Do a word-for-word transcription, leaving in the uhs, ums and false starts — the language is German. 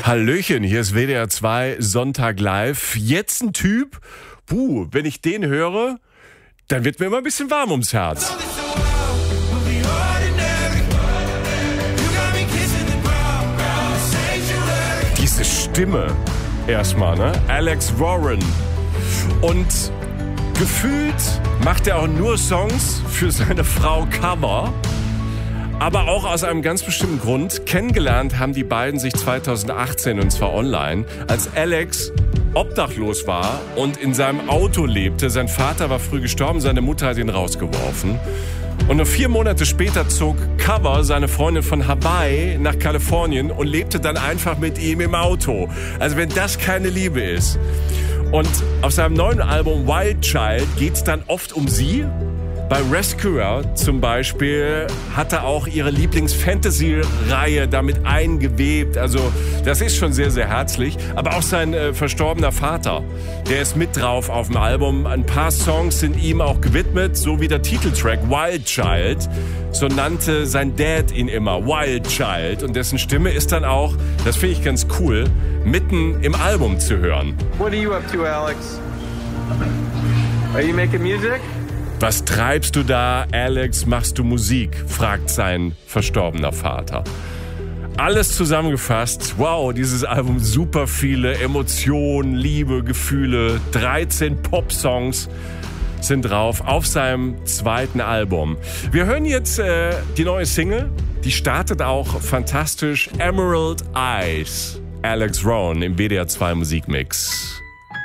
Hallöchen, hier ist W D R zwei Sonntag live. Jetzt ein Typ, puh, wenn ich den höre, dann wird mir immer ein bisschen warm ums Herz. Diese Stimme erstmal, ne? Alex Warren. Und gefühlt macht er auch nur Songs für seine Frau Cover. Aber auch aus einem ganz bestimmten Grund. Kennengelernt haben die beiden sich zweitausendachtzehn, und zwar online, als Alex obdachlos war und in seinem Auto lebte. Sein Vater war früh gestorben, seine Mutter hat ihn rausgeworfen. Und nur vier Monate später zog Cover, seine Freundin, von Hawaii nach Kalifornien und lebte dann einfach mit ihm im Auto. Also wenn das keine Liebe ist. Und auf seinem neuen Album Wild Child geht es dann oft um sie. Bei Rescuer zum Beispiel hat er auch ihre Lieblings-Fantasy-Reihe damit eingewebt. Also das ist schon sehr, sehr herzlich. Aber auch sein äh, verstorbener Vater, der ist mit drauf auf dem Album. Ein paar Songs sind ihm auch gewidmet, so wie der Titeltrack Wild Child. So nannte sein Dad ihn immer, Wild Child. Und dessen Stimme ist dann auch, das finde ich ganz cool, mitten im Album zu hören. What are you up to, Alex? Are you making music? Was treibst du da, Alex? Machst du Musik? Fragt sein verstorbener Vater. Alles zusammengefasst. Wow, dieses Album, super viele Emotionen, Liebe, Gefühle. dreizehn Pop-Songs sind drauf auf seinem zweiten Album. Wir hören jetzt äh, die neue Single. Die startet auch fantastisch. Emerald Eyes. Alex Warren im W D R zwei Musikmix.